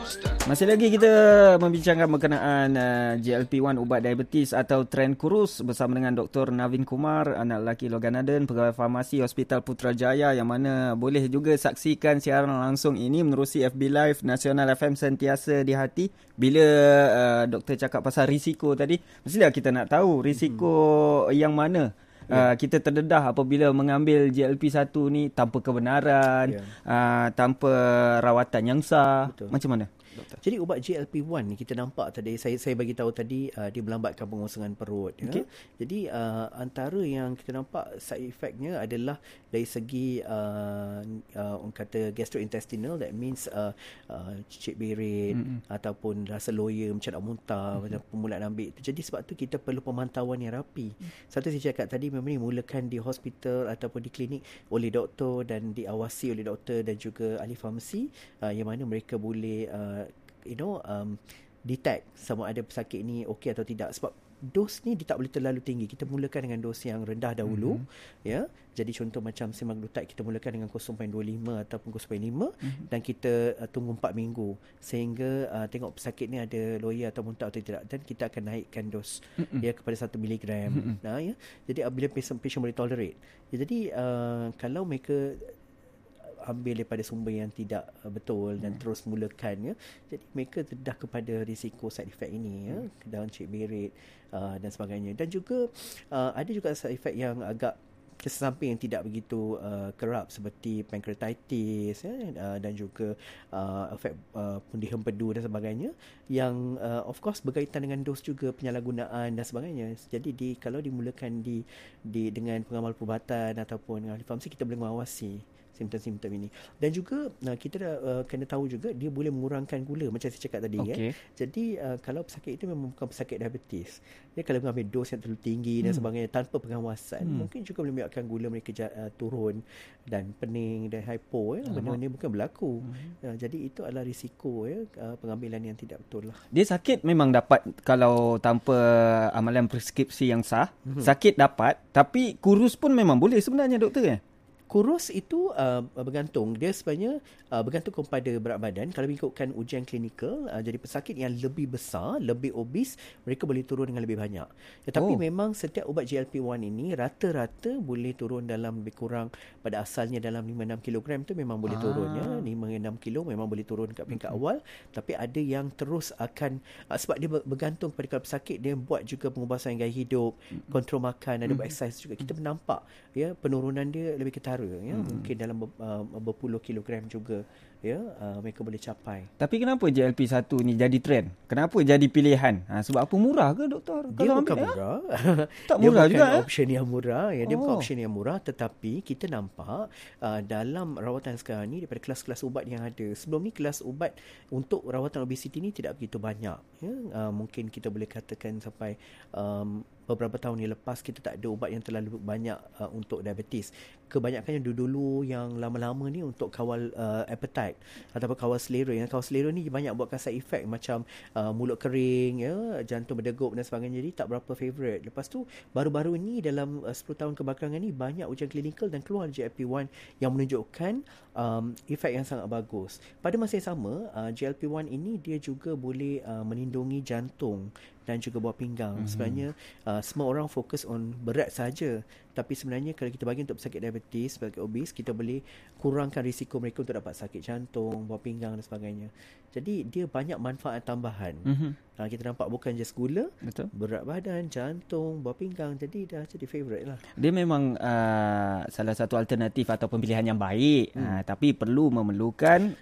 Masih lagi kita membincangkan berkenaan GLP-1 ubat diabetes atau trend kurus bersama dengan Dr. Naveen Kumar, anak lelaki Loganaden, pegawai farmasi Hospital Putrajaya, yang mana boleh juga saksikan siaran langsung ini menerusi FB Live Nasional FM Sentiasa di Hati. Bila doktor cakap pasal risiko tadi, mestilah kita nak tahu risiko yang mana kita terdedah apabila mengambil GLP-1 ni tanpa kebenaran, tanpa rawatan yang sah. Betul. Macam mana, doktor? Jadi ubat GLP-1 ni kita nampak tadi, saya bagi tahu tadi, dia melambatkan pengosongan perut. Okay. Jadi antara yang kita nampak side effectnya adalah dari segi orang kata gastrointestinal, that means cicit berit ataupun rasa loya, macam nak muntah, macam permulaan ambil. Jadi sebab tu kita perlu pemantauan yang rapi. Satu saya cakap tadi, memang ni mulakan di hospital ataupun di klinik oleh doktor dan diawasi oleh doktor dan juga ahli farmasi, yang mana mereka boleh detect sama ada pesakit ni okey atau tidak. Sebab dos ni dia tak boleh terlalu tinggi. Kita mulakan dengan dos yang rendah dahulu, ya. Jadi contoh macam semaglutide kita mulakan dengan 0.25 ataupun 0.5 dan kita tunggu 4 minggu sehingga tengok pesakit ni ada loya atau muntah atau tidak, dan kita akan naikkan dos ya kepada 1 miligram. Ya. Jadi bila patient boleh tolerate. Jadi kalau mereka ambil daripada sumber yang tidak betul dan terus mulakan, ya, jadi mereka terdedah kepada risiko side effect ini, ya, daun cik berit dan sebagainya. Dan juga ada juga side effect yang agak kesan samping yang tidak begitu kerap seperti pancreatitis, ya, dan juga efek pundi hempedu dan sebagainya, yang of course berkaitan dengan dos juga, penyalahgunaan dan sebagainya. Jadi kalau dimulakan dengan pengamal perubatan ataupun ahli farmasi, kita boleh mengawasi simptom-simptom ini. Dan juga kita dah kena tahu juga dia boleh mengurangkan gula macam saya cakap tadi. Okay. Jadi kalau pesakit itu memang bukan pesakit diabetes, dia kalau mengambil dos yang terlalu tinggi dan sebagainya tanpa pengawasan, mungkin juga boleh menyebabkan gula mereka turun dan pening dan hypo, ya. Benda ni bukan berlaku. Jadi itu adalah risiko, ya, pengambilan yang tidak betul lah. Dia sakit memang dapat kalau tanpa amalan preskripsi yang sah. Sakit dapat, tapi kurus pun memang boleh sebenarnya, doktor, Kurus itu bergantung. Dia sebenarnya bergantung kepada berat badan. Kalau mengikutkan ujian klinikal, jadi pesakit yang lebih besar, lebih obes, mereka boleh turun dengan lebih banyak. Tetapi memang setiap ubat GLP-1 ini rata-rata boleh turun dalam lebih kurang, pada asalnya dalam 5-6 kilogram tu memang boleh turun, ya. 5-6 kilo memang boleh turun kat peringkat awal. Tapi ada yang terus akan, sebab dia bergantung kepada kalau pesakit dia buat juga pengubasan gaya hidup, kontrol makan, ada buat exercise juga. Kita nampak, ya, penurunan dia lebih ketara. Ya, mungkin dalam berpuluh kilogram juga, ya, mereka boleh capai. Tapi kenapa GLP-1 ni jadi trend? Kenapa jadi pilihan? Sebab apa, murah ke, doktor? Dia kalau bukan ambil, murah. Tak murah dia juga. bukan option yang murah, ya. Dia bukan option yang murah, tetapi kita nampak dalam rawatan sekarang ni, daripada kelas-kelas ubat yang ada. Sebelum ni kelas ubat untuk rawatan obesiti ni tidak begitu banyak, ya. Mungkin kita boleh katakan sampai beberapa tahun yang lepas kita tak ada ubat yang terlalu banyak untuk diabetes. Kebanyakannya dulu yang lama-lama ni untuk kawal appetite ataupun kawal selera. Yang kawal selera ni banyak buatkan side effect macam mulut kering, ya, jantung berdegup dan sebagainya. Jadi tak berapa favourite. Lepas tu baru-baru ni dalam 10 tahun kebelakangan ni banyak ujian klinikal dan keluar GLP-1 yang menunjukkan efek yang sangat bagus. Pada masa yang sama, GLP-1 ini dia juga boleh melindungi jantung dan juga buah pinggang. Sebenarnya semua orang fokus on berat saja, tapi sebenarnya kalau kita bagi untuk pesakit diabetes, pesakit obes, kita boleh kurangkan risiko mereka untuk dapat sakit jantung, buah pinggang dan sebagainya. Jadi dia banyak manfaat tambahan. Kita nampak bukan just gula, betul, berat badan, jantung, buah pinggang. Jadi dah jadi favourite lah. Dia memang salah satu alternatif atau pilihan yang baik. Tapi perlu memerlukan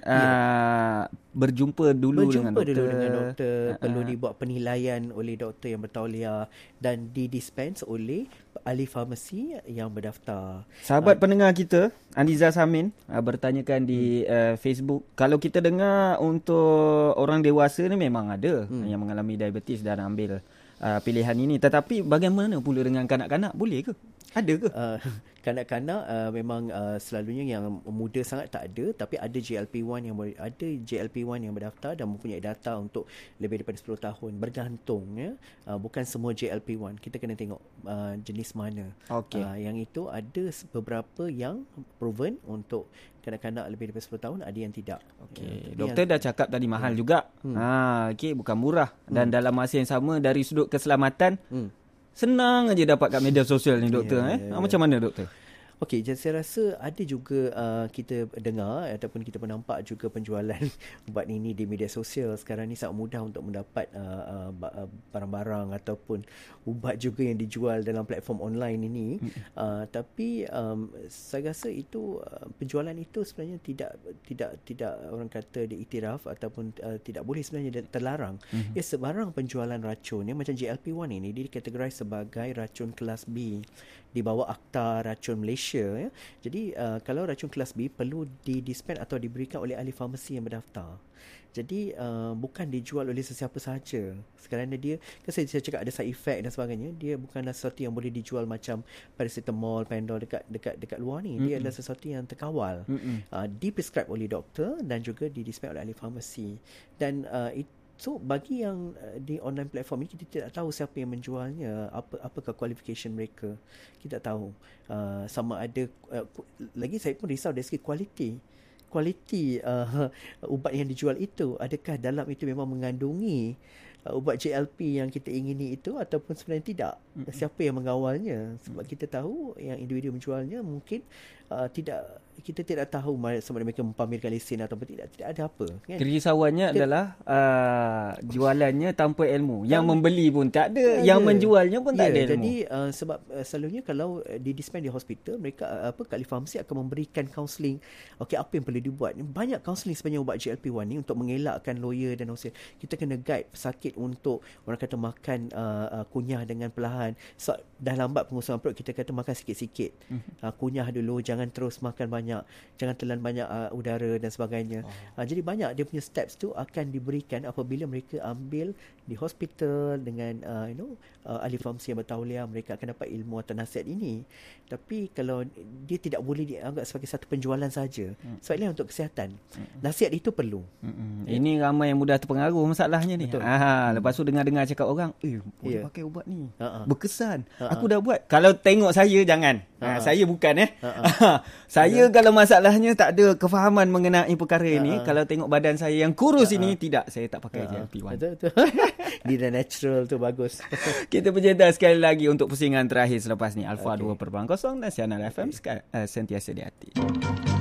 berjumpa dulu dengan doktor. Perlu dibuat penilaian oleh doktor yang bertauliah dan didispense oleh ahli farmasi yang berdaftar. Sahabat pendengar kita, Aniza Samin bertanyakan di Facebook, kalau kita dengar untuk orang dewasa ni memang ada yang mengalami diabetes dan ambil pilihan ini, tetapi bagaimana pula dengan kanak-kanak, boleh ke? Ada ke? Kanak-kanak memang selalunya yang muda sangat tak ada, tapi ada GLP-1 yang berdaftar dan mempunyai data untuk lebih daripada 10 tahun, bergantung, ya. Bukan semua GLP-1, kita kena tengok jenis mana. Yang itu ada beberapa yang proven untuk kanak-kanak lebih daripada 10 tahun, ada yang tidak. Okey, doktor dah cakap tadi mahal juga. Okey, bukan murah. Dan dalam masa yang sama dari sudut keselamatan, senang aja dapat kat media sosial ni doktor. Macam mana doktor? Okey, jadi saya rasa ada juga kita dengar ataupun kita nampak juga penjualan ubat ini di media sosial. Sekarang ni sangat mudah untuk mendapat barang-barang ataupun ubat juga yang dijual dalam platform online ini. Tapi saya rasa itu penjualan itu sebenarnya tidak orang kata diiktiraf ataupun tidak boleh sebenarnya terlarang. Ya, sebarang penjualan racun yang macam GLP-1 ini dikategorisasi sebagai racun kelas B di bawah Akta Racun Malaysia. Ya. Jadi kalau racun kelas B perlu didispen atau diberikan oleh ahli farmasi yang berdaftar. Jadi bukan dijual oleh sesiapa sahaja. Kerana dia, kan saya cakap ada side effect dan sebagainya, dia bukanlah sesuatu yang boleh dijual macam paracetamol, Panadol dekat luar ni. Dia adalah sesuatu yang terkawal, diprescribe oleh doktor dan juga didispen oleh ahli farmasi. Dan so bagi yang di online platform ini, kita tidak tahu siapa yang menjualnya, apakah qualification mereka, kita tak tahu. Sama ada lagi saya pun risau dari segi kualiti ubat yang dijual itu, adakah dalam itu memang mengandungi ubat GLP yang kita ingini itu ataupun sebenarnya tidak. Siapa yang mengawalnya? Sebab kita tahu yang individu menjualnya mungkin kita tidak tahu sama ada mereka mempamerkan lesen ataupun tidak ada apa, kan? Kerisauannya adalah jualannya tanpa ilmu. Yang membeli pun tak ada, yang menjualnya pun tak ada ilmu. Jadi sebab selalunya kalau didispen di hospital, mereka ahli farmasi akan memberikan kaunseling. Okey, apa yang perlu dibuat? Banyak kaunseling sebenarnya ubat GLP-1 ni untuk mengelakkan loya dan usia. Kita kena guide pesakit untuk orang kata makan kunyah dengan perlahan. So, dah lambat pengusahaan perut, kita kata makan sikit-sikit. Kunyah dulu, jangan terus makan banyak, jangan telan banyak udara dan sebagainya. Jadi banyak dia punya steps tu akan diberikan apabila mereka ambil di hospital dengan ahli farmasi yang bertauliah. Mereka akan dapat ilmu atau nasihat ini. Tapi kalau dia tidak boleh dianggap sebagai satu penjualan saja, sebabnya untuk kesihatan, nasihat itu perlu. Ini ramai yang mudah terpengaruh masalahnya ni. Lepas tu dengar-dengar cakap orang, boleh pakai ubat ni, berkesan, aku dah buat. Kalau tengok saya, jangan. Saya bukan saya kalau masalahnya tak ada kefahaman mengenai perkara ini, kalau tengok badan saya yang kurus ini, tidak, saya tak pakai GLP-1. Betul. Dia dah natural tu, bagus. Kita berjeda sekali lagi untuk pusingan terakhir selepas ni. Alpha 2.0 dan Sianal FM sentiasa di hati.